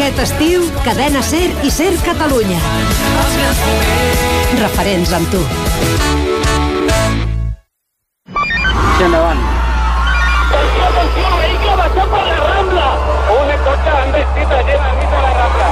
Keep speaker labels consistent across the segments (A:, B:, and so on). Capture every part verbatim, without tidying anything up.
A: Aquest estiu, Cadena Ser i Ser Catalunya. Referents amb tu.
B: Sí, endavant. Atenció, atenció, vehicle baixant per la Rambla. Un cotxe han vestit a gent enmig de la Rambla.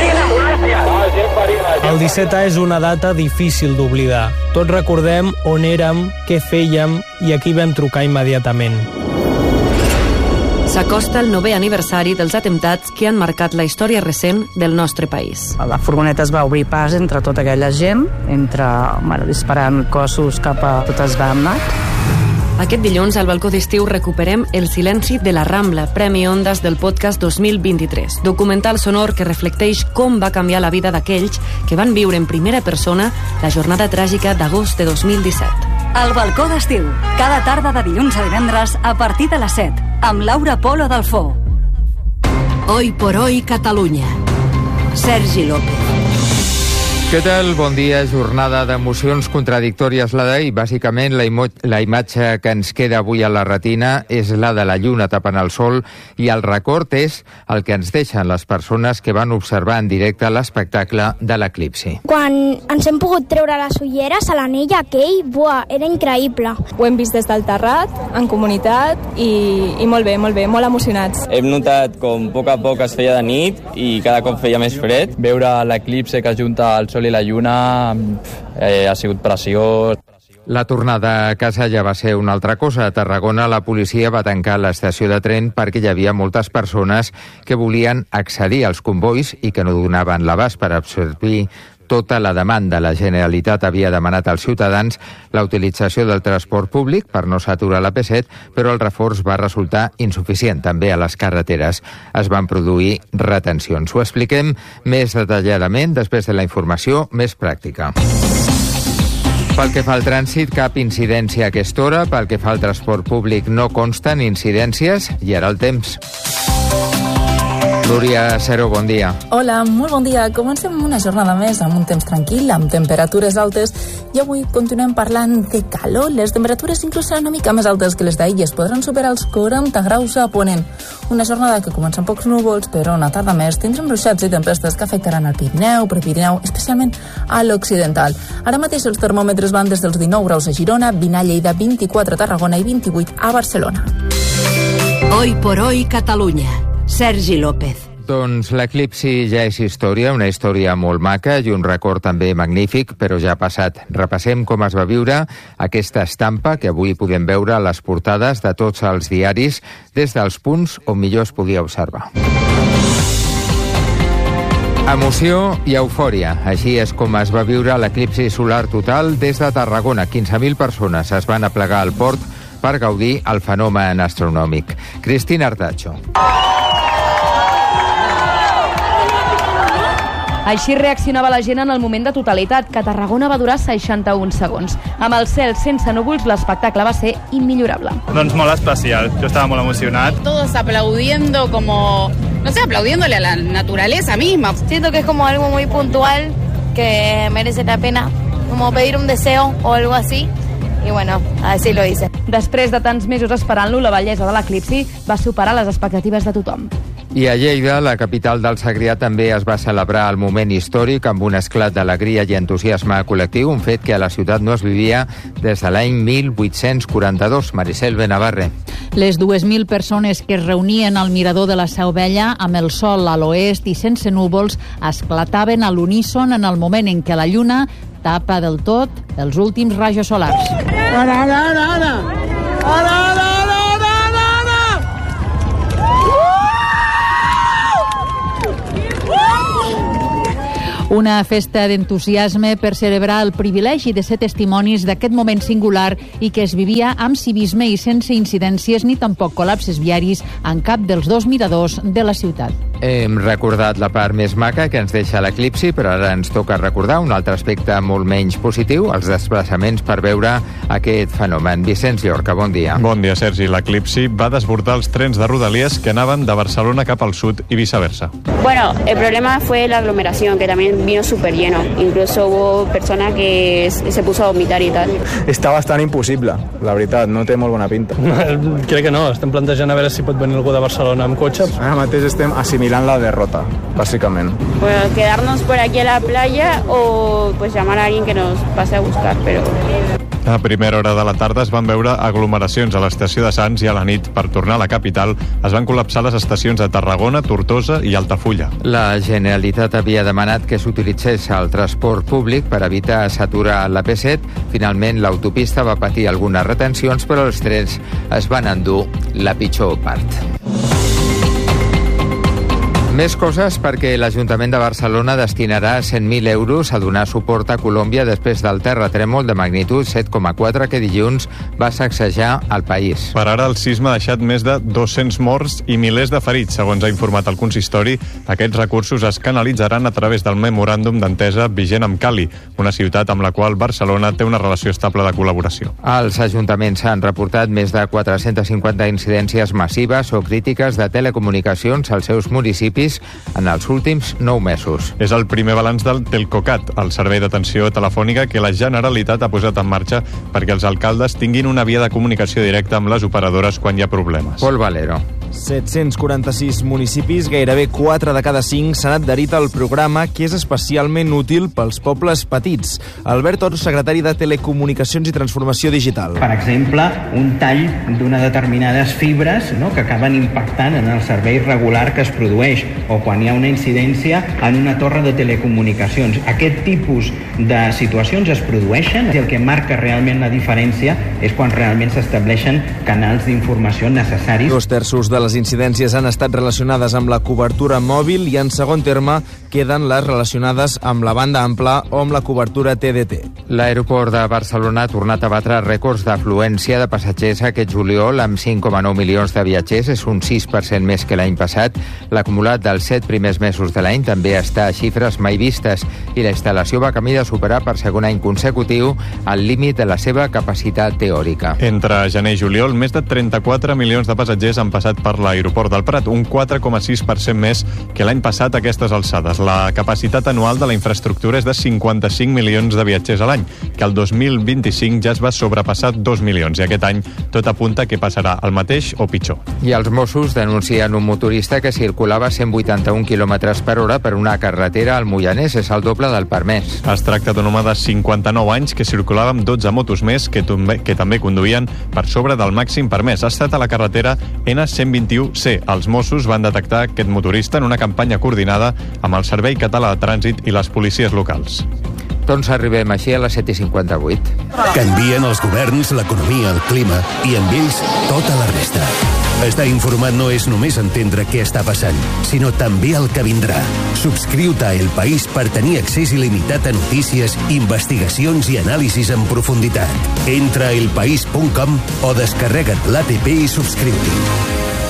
C: El disset A és una data difícil d'oblidar. Tots recordem on érem, què fèiem i a qui vam trucar immediatament.
D: S'acosta el novè aniversari dels atemptats que han marcat la història recent del nostre país.
E: La furgoneta es va obrir pas entre tota aquella gent, entre, bueno, disparant cossos cap a tot esbamnat.
D: Aquest dilluns, al balcó d'estiu, recuperem El silenci de la Rambla, Premi Ondas del podcast dos mil vint-i-tres. Documental sonor que reflecteix com va canviar la vida d'aquells que van viure en primera persona la jornada tràgica d'agost de dos mil disset.
F: El balcó d'estiu, cada tarda de dilluns a divendres a partir de les set, amb Laura Polo Dalfó.
A: Hoy por hoy Catalunya. Sergi López.
G: Què tal? Bon dia. Jornada d'emocions contradictòries la d'ahir. Bàsicament, la, imo- la imatge que ens queda avui a la retina és la de la lluna tapant el sol i el record és el que ens deixen les persones que van observar en directe l'espectacle de l'eclipsi.
H: Quan ens hem pogut treure les ulleres a l'anell aquell, buah, era increïble.
I: Ho hem vist des del terrat, en comunitat, i, i molt bé, molt bé, molt emocionats.
J: Hem notat com a poc a poc es feia de nit i cada cop feia més fred.
K: Veure l'eclipse que junta el sol i la lluna eh, ha sigut preciós.
G: La tornada a casa ja va ser una altra cosa. A Tarragona la policia va tancar l'estació de tren perquè hi havia moltes persones que volien accedir als convois i que no donaven l'abast per absorbir tota la demanda. La Generalitat havia demanat als ciutadans la utilització del transport públic per no saturar la P set, però el reforç va resultar insuficient també a les carreteres. Es van produir retencions. Ho expliquem més detalladament després de la informació més pràctica. Pel que fa al trànsit, cap incidència a aquesta hora. Pel que fa al transport públic, no consten incidències. I ara el temps. Núria Cero, bon dia.
L: Hola, molt bon dia. Comencem una jornada més amb un temps tranquil, amb temperatures altes, i avui continuem parlant de calor. Les temperatures inclús seran una mica més altes que les d'ahir i es podran superar els quaranta graus a Ponent. Una jornada que comença amb pocs núvols, però una tarda més tindrem ruixats i tempestes que afectaran el Pirineu, Prepirineu, especialment a l'occidental. Ara mateix els termòmetres van des dels dinou graus a Girona, vint a Lleida, vint-i-quatre a Tarragona i vint-i-vuit a Barcelona.
A: Hoy por hoy Catalunya. Sergi López.
G: Doncs l'eclipsi ja és història, una història molt maca i un record també magnífic, però ja ha passat. Repassem com es va viure aquesta estampa que avui podem veure a les portades de tots els diaris des dels punts on millor es podia observar. Emoció i eufòria. Així és com es va viure l'eclipsi solar total des de Tarragona. quinze mil persones es van aplegar al port per gaudir el fenomen astronòmic. Cristina Artacho.
M: Així reaccionava la gent en el moment de totalitat, que a Tarragona va durar seixanta-un segons. Amb el cel sense núvols, l'espectacle va ser immillorable.
N: Doncs molt especial, jo estava molt emocionat.
O: Todos aplaudiendo como, no sé, aplaudiéndole a la naturaleza misma.
P: Siento que es como algo muy puntual, que merece la pena, como pedir un deseo o algo así. I bueno, així lo hice.
M: Després de tants mesos esperant-lo, la bellesa de l'eclipsi va superar les expectatives de tothom.
G: I a Lleida, la capital del Segrià, també es va celebrar el moment històric amb un esclat d'alegria i entusiasme col·lectiu, un fet que a la ciutat no es vivia des de l'any mil vuit-cents quaranta-dos. Maricel Benavarre.
Q: Les dues mil persones que es reunien al mirador de la Seu Vella amb el sol a l'oest i sense núvols esclataven a l'uníson en el moment en què la lluna tapa del tot els últims rajos solars.
B: Ara, ara, ara, ara! Ara, ara, ara, ara, ara!
Q: Una festa d'entusiasme per celebrar el privilegi de ser testimonis d'aquest moment singular i que es vivia amb civisme i sense incidències ni tampoc col·lapses viaris en cap dels dos miradors de la ciutat.
G: Hem recordat la part més maca que ens deixa l'eclipsi, però ara ens toca recordar un altre aspecte molt menys positiu, els desplaçaments per veure aquest fenomen. Vicenç Llorca, bon dia.
R: Bon dia, Sergi. L'eclipsi va desbordar els trens de Rodalies que anaven de Barcelona cap al sud i viceversa. Bueno, el problema fue la aglomeración, que también vino súper lleno. Incluso hubo personas que se puso a vomitar i tal.
S: Està bastant impossible, la veritat, no té molt bona pinta.
C: Crec que no, estem plantejant a veure si pot venir algú de Barcelona amb cotxe.
S: Ara mateix estem assimilant la derrota, bàsicament.
R: Bueno, quedarnos por aquí a la playa o pues llamar a alguien que nos pase a buscar, pero...
T: A primera hora de la tarda es van veure aglomeracions a l'estació de Sants i a la nit, per tornar a la capital, es van col·lapsar les estacions de Tarragona, Tortosa i Altafulla.
G: La Generalitat havia demanat que s'utilitzés el transport públic per evitar saturar la P set. Finalment, l'autopista va patir algunes retencions, però els trens es van endur la pitjor part. Més coses perquè l'Ajuntament de Barcelona destinarà cent mil euros a donar suport a Colòmbia després del terratrèmol de magnitud set coma quatre que dilluns va sacsejar el país.
T: Per ara, el sisme ha deixat més de dos-cents morts i milers de ferits. Segons ha informat el consistori, aquests recursos es canalitzaran a través del memoràndum d'entesa vigent amb Cali, una ciutat amb la qual Barcelona té una relació estable de col·laboració.
G: Els ajuntaments han reportat més de quatre-centes cinquanta incidències massives o crítiques de telecomunicacions als seus municipis en els últims nou mesos.
T: És el primer balanç del Telcocat, el servei d'atenció telefònica que la Generalitat ha posat en marxa perquè els alcaldes tinguin una via de comunicació directa amb les operadores quan hi ha problemes.
G: Pol Valero.
U: set-cents quaranta-sis municipis, gairebé quatre de cada cinc, s'han adherit al programa, que és especialment útil pels pobles petits. Albert Ors, secretari de Telecomunicacions i Transformació Digital.
V: Per exemple, un tall d'una determinades fibres, no?, que acaben impactant en el servei regular que es produeix, o quan hi ha una incidència en una torre de telecomunicacions. Aquest tipus de situacions es produeixen i el que marca realment la diferència és quan realment s'estableixen canals d'informació necessaris.
U: Dos terços de les incidències han estat relacionades amb la cobertura mòbil i en segon terme queden les relacionades amb la banda ampla o amb la cobertura T D T.
G: L'aeroport de Barcelona ha tornat a batre rècords d'afluència de passatgers aquest juliol amb cinc coma nou milions de viatgers, és un sis per cent més que l'any passat. L'acumulat dels set primers mesos de l'any també està a xifres mai vistes i la instal·lació va camí de superar per segon any consecutiu el límit de la seva capacitat teòrica.
T: Entre gener i juliol, més de trenta-quatre milions de passatgers han passat per l'aeroport del Prat, un quatre coma sis per cent més que l'any passat a aquestes alçades. La capacitat anual de la infraestructura és de cinquanta-cinc milions de viatgers a l'any, que el dos mil vint-i-cinc ja es va sobrepassar dos milions, i aquest any tot apunta que passarà el mateix o pitjor.
G: I els Mossos denuncien un motorista que circulava a cent vuitanta-un quilòmetres per hora per una carretera al Moianès, és el doble del permès.
T: Es tracta d'un home de cinquanta-nou anys que circulava amb dotze motos més que, que també conduïen per sobre del màxim permès. Ha estat a la carretera N cent vint-i-u C. Els Mossos van detectar aquest motorista en una campanya coordinada amb el Servei Català de Trànsit i les policies locals.
G: Doncs arribem així a les set i cinquanta-vuit.
W: Canvien els governs, l'economia, el clima i amb ells tota la resta. Estar informat no és només entendre què està passant, sinó també el que vindrà. Subscriu-te a El País per tenir accés il·limitat a notícies, investigacions i anàlisis en profunditat. Entra a elpaís punt com o descarrega't l'A P P i subscriu-t'hi.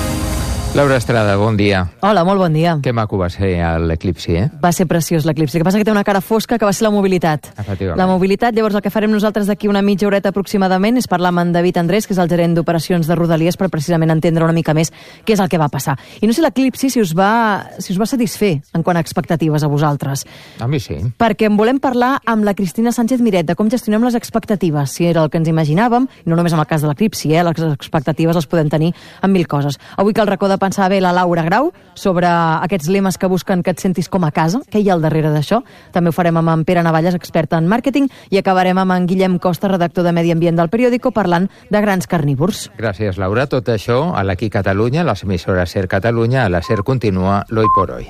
G: Laura Estrada, bon dia.
X: Hola, molt bon dia.
G: Que maco va ser l'eclipsi, eh?
X: Va ser preciós l'eclipsi. El que passa que té una cara fosca que va ser la mobilitat. La mobilitat, llavors el que farem nosaltres d'aquí una mitja horeta aproximadament és parlar amb en David Andrés, que és el gerent d'operacions de Rodalies, per precisament entendre una mica més què és el que va passar. I no sé l'eclipsi si us va, si us va satisfer en quant a expectatives a vosaltres.
G: A mi sí.
X: Perquè en volem parlar amb la Cristina Sánchez Miret de com gestionem les expectatives, si era el que ens imaginàvem, i no només en el cas de l'eclipsi, eh? Les expectatives les podem tenir amb mil coses. Avui que el racó de pensar bé la Laura Grau sobre aquests lemes que busquen que et sentis com a casa, què hi ha al darrere d'això. També ho farem amb en Pere Navalles, expert en màrqueting, i acabarem amb en Guillem Costa, redactor de Medi Ambient del Periódico, parlant de grans carnívors.
G: Gràcies, Laura. Tot això a l'Aquí Catalunya, les emissores SER Catalunya, a la SER continua l'Hoy por Hoy.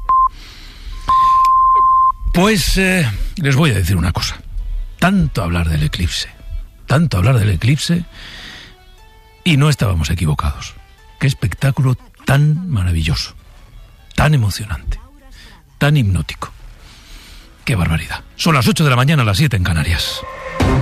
Y: Pues eh, les voy a decir una cosa. Tanto hablar del eclipse, tanto hablar del eclipse, y no estábamos equivocados. Qué espectáculo tan maravilloso, tan emocionante, tan hipnótico. ¡Qué barbaridad! Son las ocho de la mañana, las siete en Canarias.